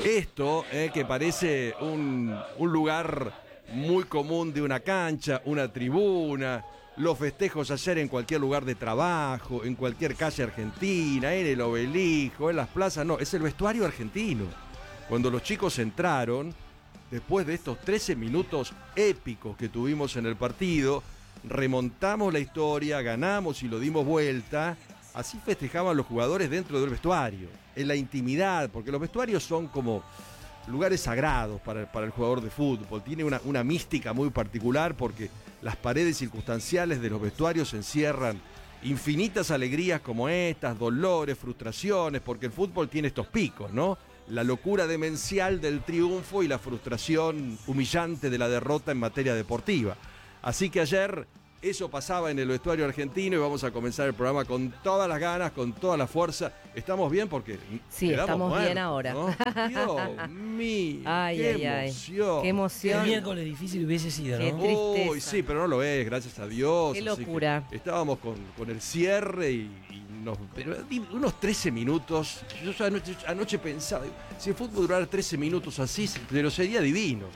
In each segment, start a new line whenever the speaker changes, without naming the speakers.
Esto, que parece un lugar muy común de una cancha, una tribuna, los festejos ayer en cualquier lugar de trabajo, en cualquier calle argentina, en el Obelisco, en las plazas, no, es el vestuario argentino. Cuando los chicos entraron, después de estos 13 minutos épicos que tuvimos en el partido, remontamos la historia, ganamos y lo dimos vuelta. Así festejaban los jugadores dentro del vestuario, en la intimidad, porque los vestuarios son como lugares sagrados para el jugador de fútbol. Tiene una mística muy particular porque las paredes circunstanciales de los vestuarios encierran infinitas alegrías como estas, dolores, frustraciones, porque el fútbol tiene estos picos, ¿no? La locura demencial del triunfo y la frustración humillante de la derrota en materia deportiva. Así que ayer eso pasaba en el vestuario argentino y vamos a comenzar el programa con todas las ganas, con toda la fuerza. ¿Estamos bien? Porque
sí, estamos muertos, bien ahora.
¿no? Dios mío,
ay,
qué
ay,
emoción.
Qué emoción.
El miércoles difícil hubiese sido, ¿no?
Qué tristeza.
Uy, sí, pero no lo es, gracias a Dios.
Qué locura.
Estábamos con el cierre y pero unos 13 minutos. Yo anoche pensaba, si el fútbol durara 13 minutos así, pero sería divino.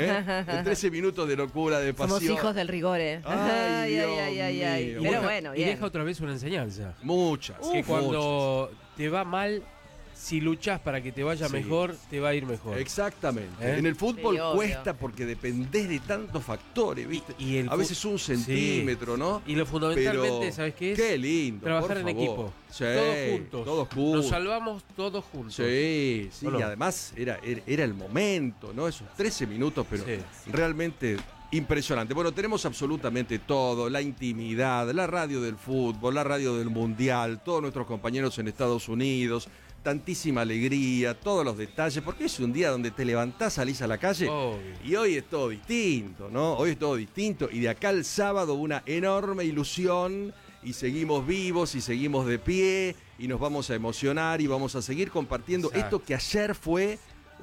En 13 minutos de locura, de pasión.
Somos hijos del rigor,
Ay,
ay. Pero bueno, bien.
Y deja otra vez una enseñanza.
Muchas.
Que cuando te va mal, si luchás para que te vaya mejor, te va a ir mejor.
Exactamente. En el fútbol cuesta porque dependés de tantos factores, ¿viste? Y a veces un centímetro, ¿no?
Y lo fundamentalmente, pero, ¿sabes qué es?
Qué lindo.
Trabajar en equipo.
Sí,
todos juntos. Nos salvamos todos juntos.
Sí, sí. Y además era el momento, ¿no? Esos 13 minutos, pero realmente impresionante. Bueno, tenemos absolutamente todo, la intimidad, la radio del fútbol, la radio del mundial, todos nuestros compañeros en Estados Unidos, tantísima alegría, todos los detalles, porque es un día donde te levantás, salís a la calle y hoy es todo distinto, ¿no? Hoy es todo distinto y de acá al sábado una enorme ilusión y seguimos vivos y seguimos de pie y nos vamos a emocionar y vamos a seguir compartiendo esto que ayer fue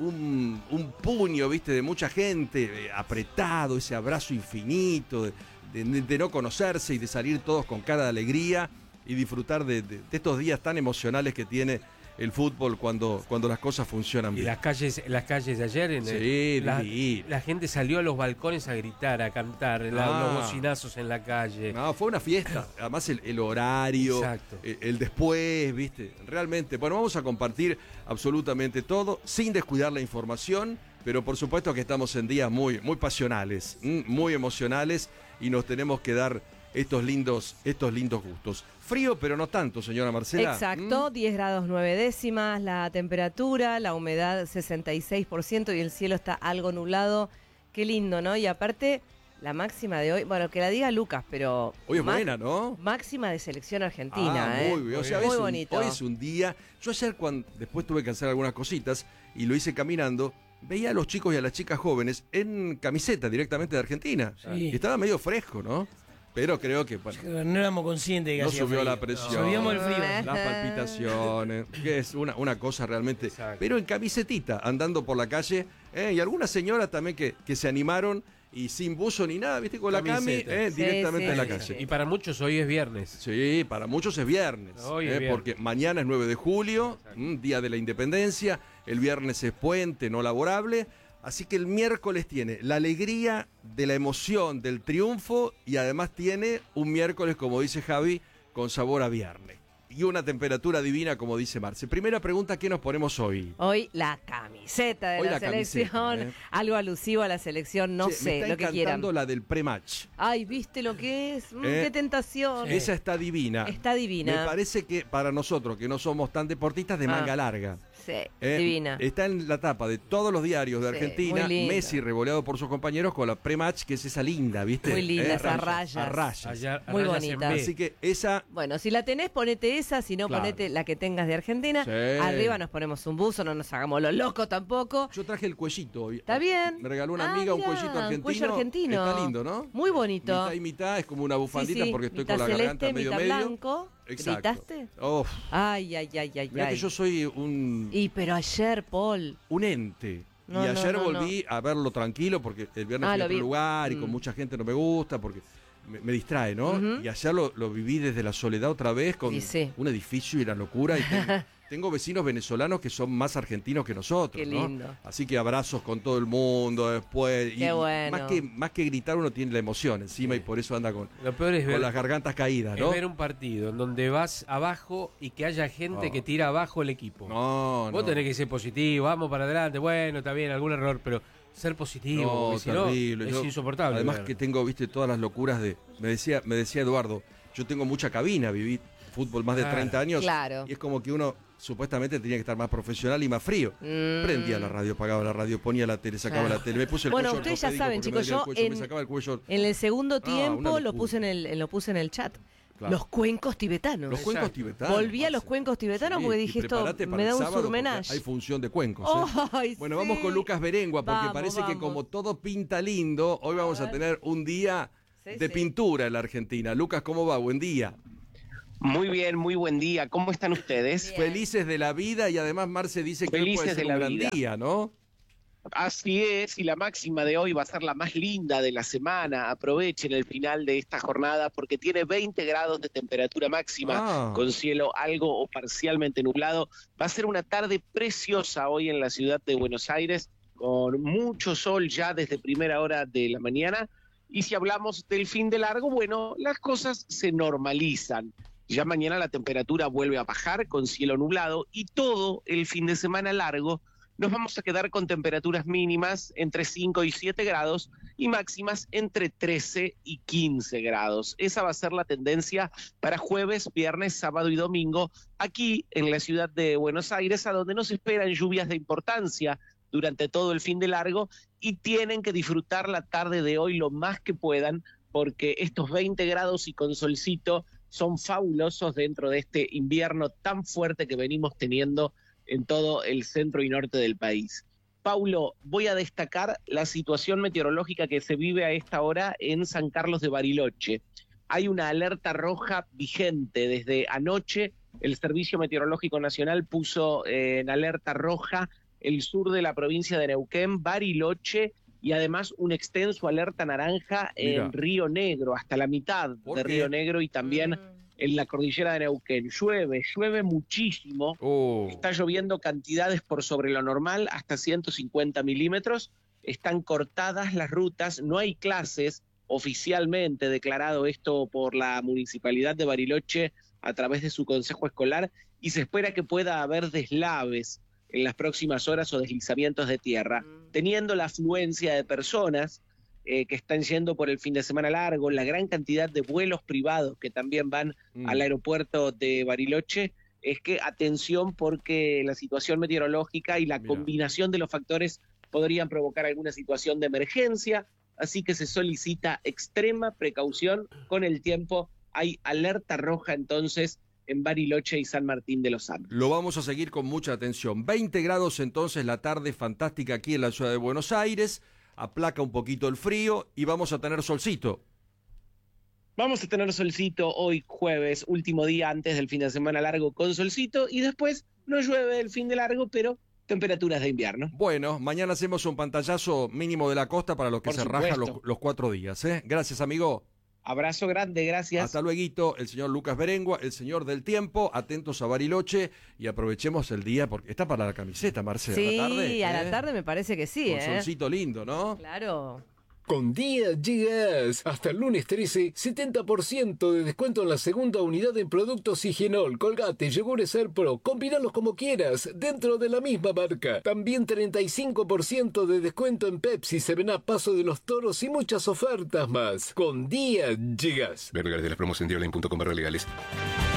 un puño, ¿viste? De mucha gente, apretado, ese abrazo infinito, de no conocerse y de salir todos con cara de alegría y disfrutar de estos días tan emocionales que tiene el fútbol cuando las cosas funcionan bien.
Y las calles de ayer, la gente salió a los balcones a gritar, a cantar, los bocinazos en la calle.
No, fue una fiesta. Además el horario, el después, ¿viste? Realmente, bueno, vamos a compartir absolutamente todo, sin descuidar la información, pero por supuesto que estamos en días muy, muy pasionales, muy emocionales, y nos tenemos que dar estos lindos gustos. Frío, pero no tanto, señora Marcela.
Exacto, 10 grados 9 décimas, la temperatura, la humedad 66% y el cielo está algo nublado. Qué lindo, ¿no? Y aparte, la máxima de hoy, bueno, que la diga Lucas, pero
hoy es buena, ¿no?
Máxima de selección argentina,
muy bien. O sea,
muy bonito.
Hoy es un día. Yo ayer, después tuve que hacer algunas cositas y lo hice caminando, veía a los chicos y a las chicas jóvenes en camiseta directamente de Argentina. Sí. Y estaba medio fresco, ¿no? Pero creo que
no éramos conscientes de que
no subió frío. La presión,
subíamos el frío,
las palpitaciones, que es una cosa realmente. Pero en camisetita, andando por la calle, y algunas señoras también que se animaron y sin buzo ni nada, ¿viste? Con la cami directamente en la calle.
Y para muchos hoy es viernes.
Sí, para muchos es viernes. Hoy es viernes. Porque mañana es 9 de julio, Día de la Independencia, el viernes es puente no laborable. Así que el miércoles tiene la alegría de la emoción del triunfo y además tiene un miércoles, como dice Javi, con sabor a viernes. Y una temperatura divina, como dice Marce. Primera pregunta, ¿qué nos ponemos hoy?
Hoy la camiseta de la selección. Algo alusivo a la selección, no sé, lo que quieran. Me está encantando
la del pre-match.
Ay, ¿viste lo que es? ¡Qué tentación!
Esa está divina.
Está divina.
Me parece que para nosotros, que no somos tan deportistas, de manga larga.
Sí, divina.
Está en la tapa de todos los diarios de Argentina, Messi revoleado por sus compañeros con la pre-match, que es esa linda, ¿viste?
Muy linda, esa rayas.
A rayas.
Muy bonita.
Así que esa...
Bueno, si la tenés, ponete esa, si no, ponete la que tengas de Argentina. Sí. Arriba nos ponemos un buzo, no nos hagamos lo loco tampoco.
Yo traje el cuellito hoy.
Está bien.
Me regaló una amiga un cuellito argentino.
Un cuello argentino.
Está lindo, ¿no?
Muy bonito.
Mitad y mitad, es como una bufandita porque estoy con la garganta
celeste,
medio
blanco.
Exacto.
¿Gritaste?
Oh.
Ay.
Mirá que yo soy un...
pero ayer, Paul...
Un ente. Y ayer volví a verlo tranquilo porque el viernes fui a otro lugar y con mucha gente no me gusta porque me distrae, ¿no? Y ayer lo viví desde la soledad otra vez con un edificio y la locura y tengo vecinos venezolanos que son más argentinos que nosotros.
Qué lindo.
¿No? Así que abrazos con todo el mundo después.
Qué bueno.
Más que gritar, uno tiene la emoción encima y por eso anda con,
Lo peor es
con las gargantas caídas, ¿no?
Es ver un partido en donde vas abajo y que haya gente que tira abajo el equipo. Vos tenés que ser positivo, vamos para adelante, bueno, está bien, algún error, pero ser positivo, porque
terrible.
Si no, es insoportable.
Además que tengo, todas las locuras de... Me decía Eduardo, yo tengo mucha cabina, viví fútbol más de 30 años.
Claro.
Y es como que uno supuestamente tenía que estar más profesional y más frío. Prendía la radio, apagaba la radio, ponía la tele, sacaba la tele, me puse el cuello.
Bueno, ustedes ya saben, chicos, yo
me sacaba el cuello.
En el segundo tiempo lo puse en el chat. Claro. Los cuencos tibetanos.
Los cuencos tibetanos.
Volví a los cuencos tibetanos porque dije, esto me da un surmenage.
Hay función de cuencos. Bueno, vamos con Lucas Berengua porque parece que como todo pinta lindo, hoy vamos a tener un día de pintura en la Argentina. Lucas, ¿cómo va? Buen día.
Muy bien, muy buen día. ¿Cómo están ustedes?
Bien.
Felices de la vida y además Marce dice que hoy puede ser un gran día, ¿no?
Así es, y la máxima de hoy va a ser la más linda de la semana. Aprovechen el final de esta jornada porque tiene 20 grados de temperatura máxima, con cielo algo o parcialmente nublado. Va a ser una tarde preciosa hoy en la ciudad de Buenos Aires, con mucho sol ya desde primera hora de la mañana. Y si hablamos del fin de largo, bueno, las cosas se normalizan. Ya mañana la temperatura vuelve a bajar con cielo nublado y todo el fin de semana largo nos vamos a quedar con temperaturas mínimas entre 5 y 7 grados y máximas entre 13 y 15 grados. Esa va a ser la tendencia para jueves, viernes, sábado y domingo aquí en la ciudad de Buenos Aires, a donde no se esperan lluvias de importancia durante todo el fin de largo y tienen que disfrutar la tarde de hoy lo más que puedan porque estos 20 grados y con solcito son fabulosos dentro de este invierno tan fuerte que venimos teniendo en todo el centro y norte del país. Paulo, voy a destacar la situación meteorológica que se vive a esta hora en San Carlos de Bariloche. Hay una alerta roja vigente desde anoche. El Servicio Meteorológico Nacional puso en alerta roja el sur de la provincia de Neuquén, Bariloche, y además un extenso alerta naranja en Río Negro, hasta la mitad de Río Negro y también en la cordillera de Neuquén. Llueve muchísimo, está lloviendo cantidades por sobre lo normal, hasta 150 milímetros, están cortadas las rutas, no hay clases, oficialmente declarado esto por la Municipalidad de Bariloche a través de su consejo escolar, y se espera que pueda haber deslaves en las próximas horas o deslizamientos de tierra, teniendo la afluencia de personas que están yendo por el fin de semana largo, la gran cantidad de vuelos privados que también van al aeropuerto de Bariloche, es que atención porque la situación meteorológica y la combinación de los factores podrían provocar alguna situación de emergencia, así que se solicita extrema precaución con el tiempo. Hay alerta roja entonces en Bariloche y San Martín de los Andes.
Lo vamos a seguir con mucha atención. 20 grados entonces la tarde fantástica aquí en la ciudad de Buenos Aires. Aplaca un poquito el frío y vamos a tener solcito.
Vamos a tener solcito hoy jueves, último día antes del fin de semana largo con solcito y después no llueve el fin de largo, pero temperaturas de invierno.
Bueno, mañana hacemos un pantallazo mínimo de la costa para los que se rajan los 4 días. Gracias, amigo.
Abrazo grande, gracias.
Hasta luego, el señor Lucas Berengua, el señor del tiempo, atentos a Bariloche y aprovechemos el día porque está para la camiseta, Marcela.
Sí,
¿a la tarde?
A la tarde me parece que sí.
Con solcito lindo, ¿no?
Claro.
Con Día Gas, hasta el lunes 13, 70% de descuento en la segunda unidad en productos Higienol, Colgate, Yogur Pro. Combinalos como quieras, dentro de la misma marca. También 35% de descuento en Pepsi, 7up, Paso de los Toros y muchas ofertas más. Con Día Gas.
Ver lugares de la promoción de online.com/legales.